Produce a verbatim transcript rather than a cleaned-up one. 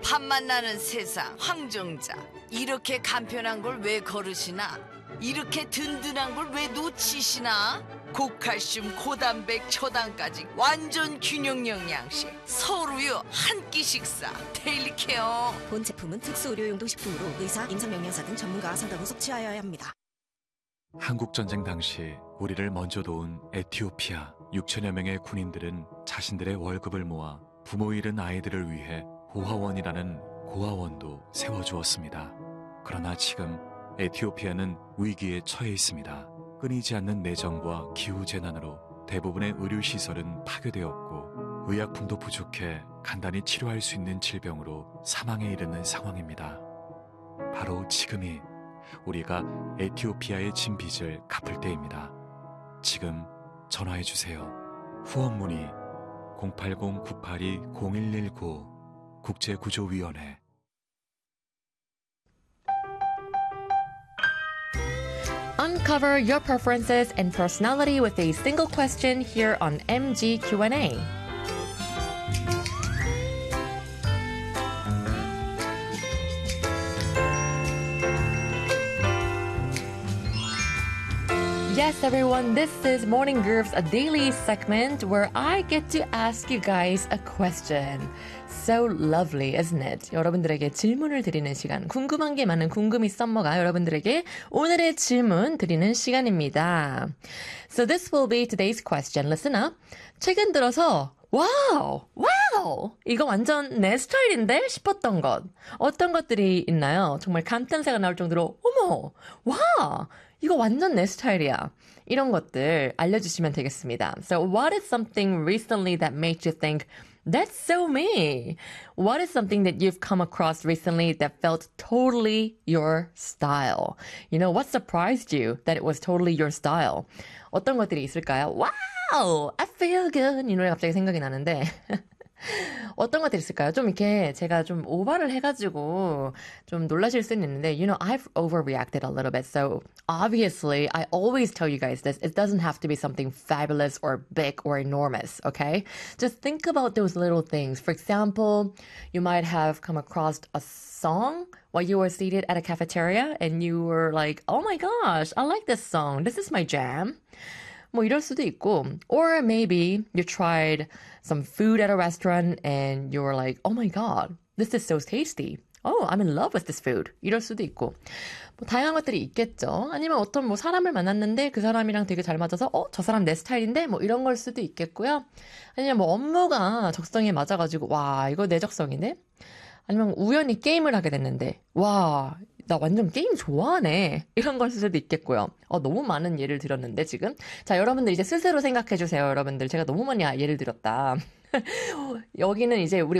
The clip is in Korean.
밥만 나는 세상 황정자. 이렇게 간편한 걸 왜 거르시나? 이렇게 든든한 걸 왜 놓치시나? 고칼슘 고단백 초당까지 완전 균형 영양식. 서울우유 한 끼 식사 데일리케어. 본 제품은 특수 의료용도 식품으로 의사, 임상영양사 등 전문가와 상담 후 섭취하여야 합니다. 한국전쟁 당시 우리를 먼저 도운 에티오피아 육천여 명의 군인들은 자신들의 월급을 모아 부모 잃은 아이들을 위해 고아원이라는 고아원도 세워주었습니다. 그러나 지금 에티오피아는 위기에 처해 있습니다. 끊이지 않는 내전과 기후재난으로 대부분의 의료시설은 파괴되었고 의약품도 부족해 간단히 치료할 수 있는 질병으로 사망에 이르는 상황입니다. 바로 지금이 우리가 에티오피아의 진 빚을 갚을 때입니다. 지금 전화해주세요. 후원 문의 공팔공 구팔이 공일일구 국제구조위원회. Uncover your preferences and personality with a single question here on M G Q and A. Yes, everyone, this is Morning Grooves, a daily segment where I get to ask you guys a question. So lovely, isn't it? 여러분들에게 질문을 드리는 시간. 궁금한 게 많은 궁금이 썸머가 여러분들에게 오늘의 질문 드리는 시간입니다. So this will be today's question. Listen up. 최근 들어서 와우! 와우! 이거 완전 내 스타일인데? 싶었던 것. 어떤 것들이 있나요? 정말 감탄사가 나올 정도로 어머! 와! 이거 완전 내 스타일이야. 이런 것들 알려주시면 되겠습니다. So what is something recently that made you think that's so me? What is something that you've come across recently that felt totally your style? You know, what surprised you that it was totally your style? 어떤 것들이 있을까요? Wow! I feel good! 이 노래 갑자기 생각이 나는데 어떤 것들이 있을까요? 좀 이렇게 제가 좀 오버를 해가지고 좀 놀라실 수는 있는데 You know, I've overreacted a little bit. So obviously, I always tell you guys this. It doesn't have to be something fabulous or big or enormous, okay? Just think about those little things. For example, you might have come across a song while you were seated at a cafeteria and you were like, oh my gosh, I like this song. This is my jam. 뭐 이럴 수도 있고 or maybe you tried some food at a restaurant and you were like, oh my god, this is so tasty. Oh, I'm in love with this food. 이럴 수도 있고 뭐 다양한 것들이 있겠죠. 아니면 어떤 뭐 사람을 만났는데 그 사람이랑 되게 잘 맞아서 어, 저 사람 내 스타일인데 뭐 이런 걸 수도 있겠고요. 아니면 뭐 업무가 적성에 맞아가지고 와, 이거 내 적성이네. 아니면 우연히 게임을 하게 됐는데 와, 나 완전 게임 좋아하네. 이런 걸 수도 있겠고요. 어, 너무 많은 예를 들었는데 지금. 자, 여러분들 이제 스스로 생각해 주세요. 여러분들 제가 너무 많이 예를 들었다. 여기는 이제 우리